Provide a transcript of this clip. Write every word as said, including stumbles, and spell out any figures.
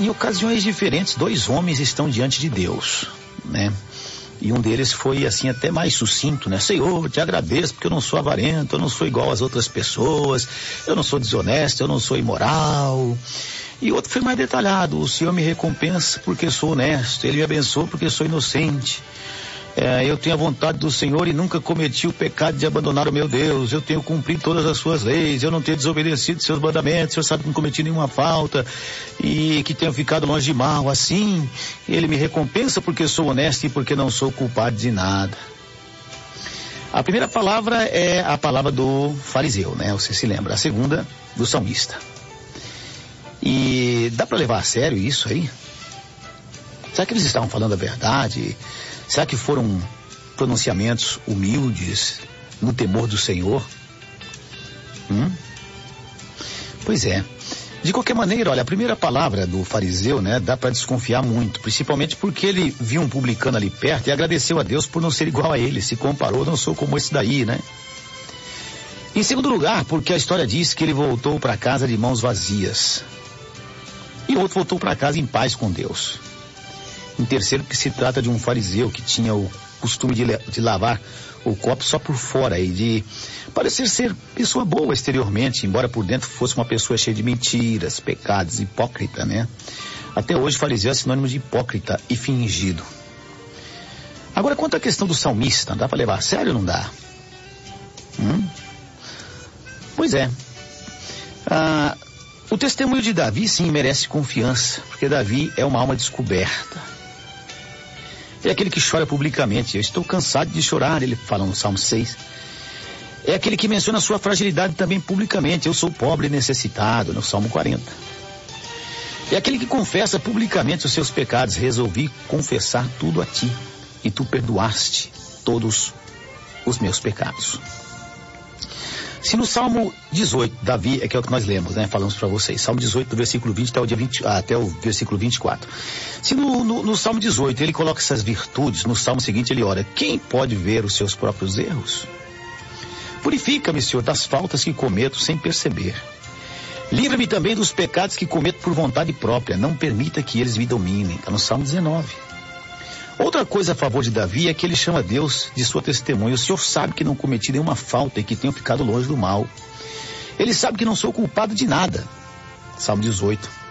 em ocasiões diferentes, dois homens estão diante de Deus, né? E um deles foi assim até mais sucinto, né? Senhor, te agradeço porque eu não sou avarento, eu não sou igual às outras pessoas, eu não sou desonesto, eu não sou imoral. E outro foi mais detalhado: o Senhor me recompensa porque sou honesto, Ele me abençoa porque sou inocente. É, eu tenho a vontade do Senhor e nunca cometi o pecado de abandonar o meu Deus. Eu tenho cumprido todas as suas leis, eu não tenho desobedecido seus mandamentos. O Senhor sabe que não cometi nenhuma falta e que tenho ficado longe de mal. Assim, Ele me recompensa porque sou honesto e porque não sou culpado de nada. A primeira palavra é a palavra do fariseu, né? Você se lembra. A segunda, do salmista. E dá para levar a sério isso aí? Será que eles estavam falando a verdade? Será que foram pronunciamentos humildes, no temor do Senhor? Hum? Pois é. De qualquer maneira, olha, a primeira palavra do fariseu, né, dá para desconfiar muito, principalmente porque ele viu um publicano ali perto e agradeceu a Deus por não ser igual a ele, se comparou, não sou como esse daí, né? Em segundo lugar, porque a história diz que ele voltou para casa de mãos vazias. E outro voltou para casa em paz com Deus. Em terceiro, que se trata de um fariseu que tinha o costume de, de lavar o copo só por fora e de parecer ser pessoa boa exteriormente, embora por dentro fosse uma pessoa cheia de mentiras, pecados, hipócrita, né? Até hoje, fariseu é sinônimo de hipócrita e fingido. Agora, quanto à questão do salmista, dá para levar a sério ou não dá? Hum? Pois é. Ah, o testemunho de Davi, sim, merece confiança, porque Davi é uma alma descoberta. É aquele que chora publicamente. Eu estou cansado de chorar, ele fala no Salmo seis. É aquele que menciona a sua fragilidade também publicamente. Eu sou pobre e necessitado, no Salmo quarenta. É aquele que confessa publicamente os seus pecados. Resolvi confessar tudo a ti, e tu perdoaste todos os meus pecados. Se no Salmo dezoito, Davi, é que é o que nós lemos, né? Falamos para vocês. Salmo dezoito, do versículo vinte até o, dia vinte, ah, até o versículo vinte e quatro. Se no, no, no Salmo dezoito ele coloca essas virtudes, no Salmo seguinte ele ora: quem pode ver os seus próprios erros? Purifica-me, Senhor, das faltas que cometo sem perceber. Livra-me também dos pecados que cometo por vontade própria. Não permita que eles me dominem. Está no Salmo dezenove. Outra coisa a favor de Davi é que ele chama Deus de sua testemunha. O Senhor sabe que não cometi nenhuma falta e que tenho ficado longe do mal. Ele sabe que não sou culpado de nada. Salmo dezoito.